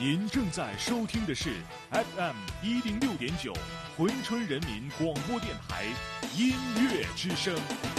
您正在收听的是 FM106.9珲春人民广播电台音乐之声。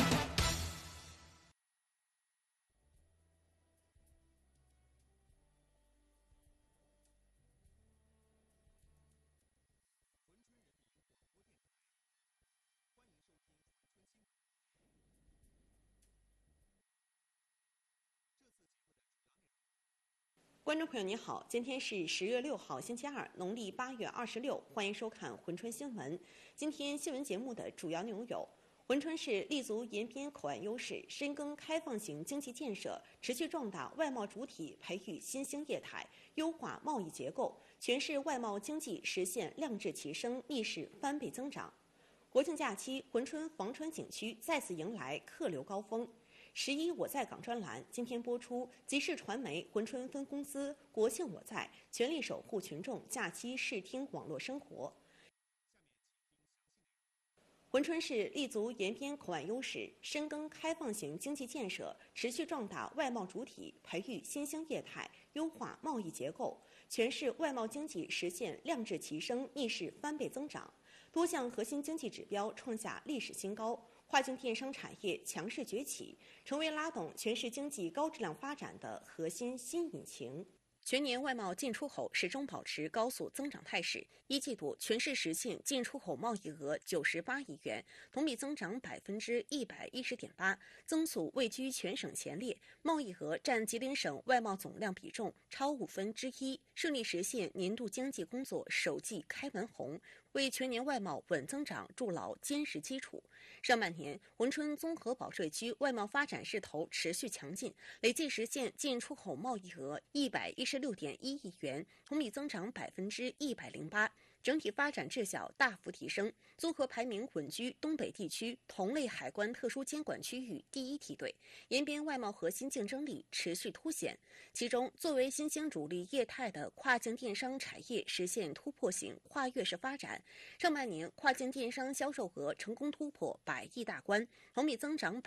观众朋友您好，今天是10月6号星期二，农历8月26，欢迎收看珲春新闻。今天新闻节目的主要内容有：珲春市立足延边口岸优势，深耕开放型经济建设，持续壮大外贸主体，培育新兴业态，优化贸易结构，全市外贸经济实现量质齐升，逆势翻倍增长。国庆假期，珲春房川景区再次迎来客流高峰。11我在港专栏今天播出，集市传媒珲春分公司国庆我在，全力守护群众假期视听网络生活。珲春市立足延边口岸优势，深耕开放型经济建设，持续壮大外贸主体，培育新兴业态，优化贸易结构，全市外贸经济实现量质齐升，逆势翻倍增长，多项核心经济指标创下历史新高。跨境电商产业强势崛起，成为拉动全市经济高质量发展的核心新引擎。全年外贸进出口始终保持高速增长态势，一季度全市实现进出口贸易额98亿元，同比增长110.8%，增速位居全省前列，贸易额占吉林省外贸总量比重超1/5，顺利实现年度经济工作首季开门红，为全年外贸稳增长筑牢坚实基础。上半年，珲春综合保税区外贸发展势头持续强劲，累计实现进出口贸易额116.1亿元，同比增长108%，整体发展质效大幅提升，综合排名稳居东北地区同类海关特殊监管区域第一梯队，延边外贸核心竞争力持续凸显。其中，作为新兴主力业态的跨境电商产业实现突破性跨越式发展。上半年，跨境电商销售额成功突破100亿大关，同比增长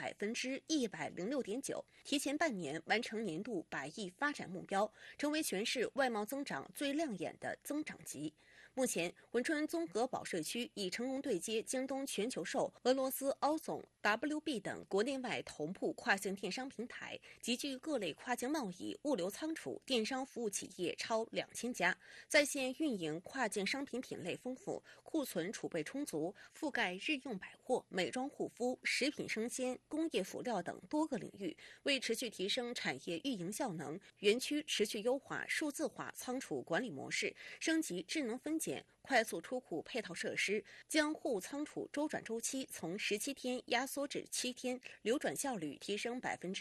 106.9%，提前半年完成年度100亿发展目标，成为全市外贸增长最亮眼的增长极。目前，珲春综合保税区已成功对接京东全球售、俄罗斯奥总、WB 等国内外同步跨境电商平台，集聚各类跨境贸易、物流仓储、电商服务企业超2000家，在线运营跨境商品品类丰富，库存储备充足，覆盖日用百货、美妆护肤、食品生鲜、工业辅料等多个领域，为持续提升产业运营效能，园区持续优化数字化仓储管理模式，升级智能分拣、快速出库配套设施，将货物仓储周转周期从17天压缩至7天，流转效率提升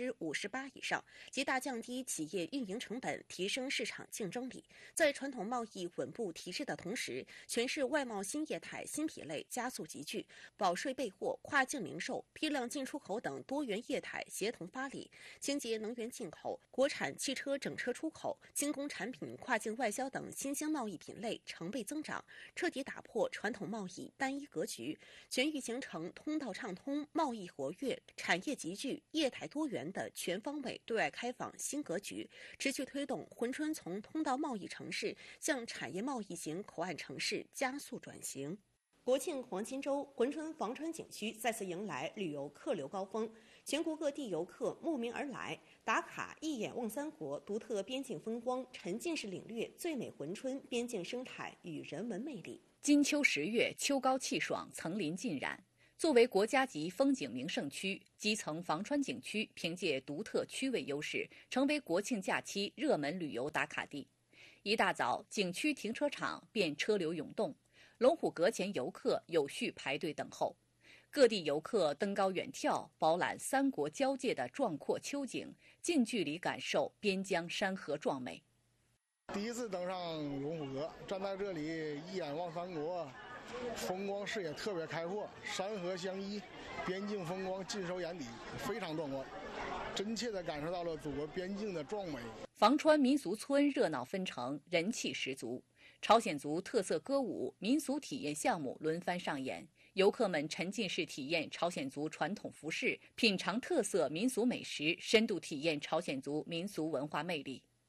58%以上，极大降低企业运营成本，提升市场竞争力。在传统贸易稳步提质的同时，全市外贸新业态新品类加速集聚，保税备货、跨境零售、批量进出口等多元业态协同发力，清洁能源进口、国产汽车整车出口、精工产品跨境外销等新兴贸易品类成倍增长，彻底打破传统贸易单一格局，全域形成通道畅通、贸易活跃、产业集聚、业态多元的全方位对外开放新格局，持续推动珲春从通道贸易城市向产业贸易型口岸城市加速转型。国庆黄金周，珲春房川景区再次迎来旅游客流高峰，全国各地游客慕名而来，打卡一眼望三国独特边境风光，沉浸式领略最美珲春边境生态与人文魅力。 金秋10月，秋高气爽，层林尽染。作为国家级风景名胜区，基层房川景区凭借独特区位优势，成为国庆假期热门旅游打卡地。一大早，景区停车场便车流涌动，龙虎阁前游客有序排队等候。各地游客登高远眺，饱览三国交界的壮阔秋景，近距离感受边疆山河壮美。 第一次登上龙虎阁，站在这里一眼望三国，风光视野特别开阔，山河相依，边境风光尽收眼底，非常壮观，真切地感受到了祖国边境的壮美。 房川民俗村热闹纷呈，人气十足，朝鲜族特色歌舞、民俗体验项目轮番上演，游客们沉浸式体验朝鲜族传统服饰，品尝特色民俗美食，深度体验朝鲜族民俗文化魅力。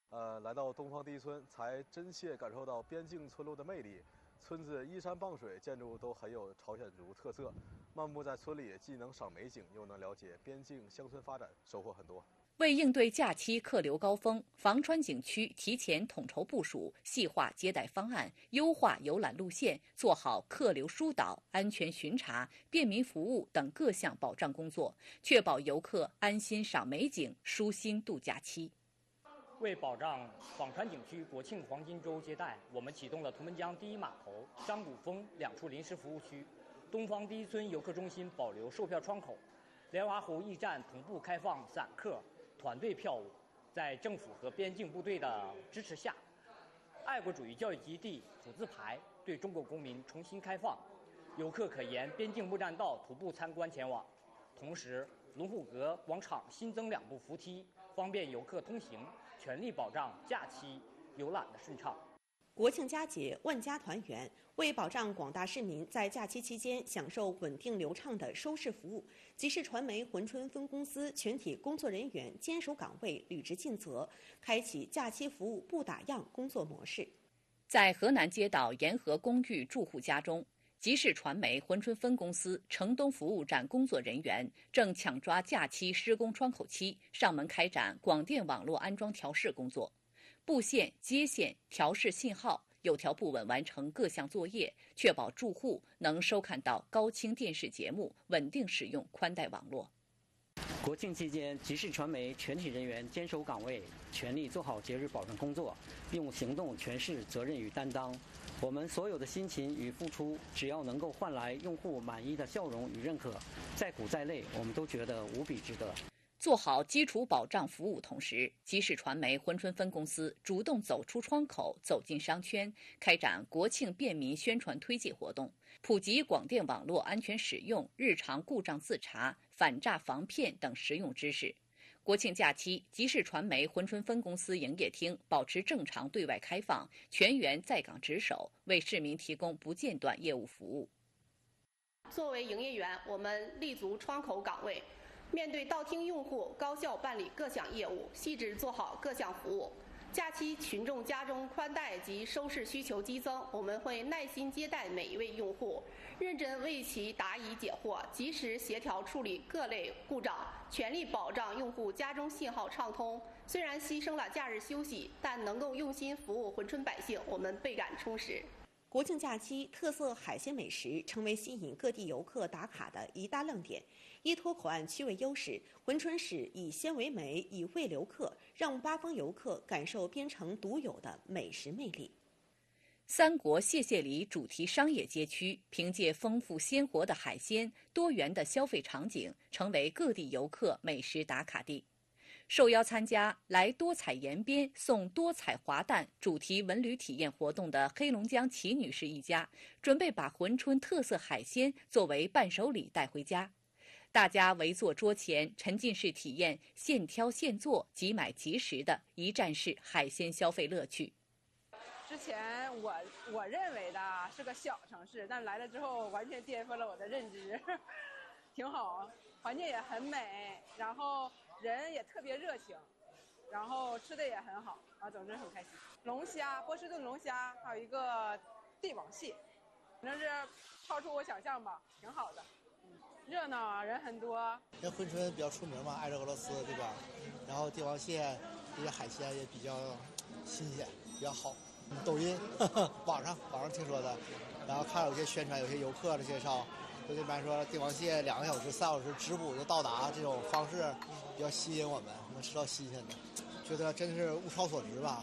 来到东方第一村，才真切感受到边境村落的魅力。村子依山傍水，建筑都很有朝鲜族特色。漫步在村里，既能赏美景，又能了解边境乡村发展，收获很多。 为应对假期客流高峰，房川景区提前统筹部署，细化接待方案，优化游览路线，做好客流疏导、安全巡查、便民服务等各项保障工作，确保游客安心赏美景、舒心度假期。 为保障房川景区国庆黄金周接待，我们启动了图们江第一码头、张古峰2处临时服务区，东方第一村游客中心保留售票窗口，莲华湖驿站同步开放散客、团队票务。在政府和边境部队的支持下，爱国主义教育基地土字牌对中国公民重新开放，游客可沿边境木栈道徒步参观前往。同时，龙虎阁广场新增2部扶梯，方便游客通行，全力保障假期游览的顺畅。 国庆佳节，万家团圆。为保障广大市民在假期期间享受稳定流畅的收视服务，吉视传媒珲春分公司全体工作人员坚守岗位，履职尽责，开启假期服务不打烊工作模式。 在河南街道沿河公寓住户家中，吉视传媒珲春分公司城东服务站工作人员正抢抓假期施工窗口期，上门开展广电网络安装调试工作，布线、接线、调试信号，有条不紊完成各项作业，确保住户能收看到高清电视节目，稳定使用宽带网络。 国庆期间，吉视传媒全体人员坚守岗位，全力做好节日保障工作，用行动诠释责任与担当。我们所有的辛勤与付出，只要能够换来用户满意的笑容与认可，再苦再累，我们都觉得无比值得。 做好基础保障服务同时，吉视传媒珲春分公司主动走出窗口，走进商圈，开展国庆便民宣传推介活动，普及广电网络安全使用、日常故障自查、反诈防骗等实用知识。国庆假期，吉视传媒珲春分公司营业厅保持正常对外开放，全员在岗值守，为市民提供不间断业务服务。 作为营业员，我们立足窗口岗位，面对到厅用户，高效办理各项业务，细致做好各项服务。假期群众家中宽带及收视需求激增，我们会耐心接待每一位用户，认真为其答疑解惑，及时协调处理各类故障，全力保障用户家中信号畅通。虽然牺牲了假日休息，但能够用心服务珲春百姓，我们倍感充实。 国庆假期，特色海鲜美食成为吸引各地游客打卡的一大亮点。依托口岸区位优势，珲春市以鲜为美，以味留客，让八方游客感受边城独有的美食魅力。 三国谢谢礼主题商业街区凭借丰富鲜活的海鲜、多元的消费场景，成为各地游客美食打卡地。受邀参加来多彩延边送多彩滑蛋主题文旅体验活动的黑龙江齐女士一家，准备把珲春特色海鲜作为伴手礼带回家。大家围坐桌前，沉浸式体验现挑现做、即买即食的一站式海鲜消费乐趣。 之前我认为的是个小城市，但来了之后完全颠覆了我的认知，挺好，环境也很美，然后人也特别热情，然后吃的也很好啊，总之很开心。龙虾，波士顿龙虾，还有一个帝王蟹，反正是超出我想象吧，挺好的。热闹啊，人很多。 因为珲春比较出名嘛，挨着俄罗斯这边，然后帝王蟹这些海鲜也比较新鲜，比较好。抖音网上听说的，然后看有些宣传，有些游客的介绍，就这边说帝王蟹2个小时、3小时直捕就到达，这种方式比较吸引我们，能吃到新鲜的，觉得真是物超所值吧。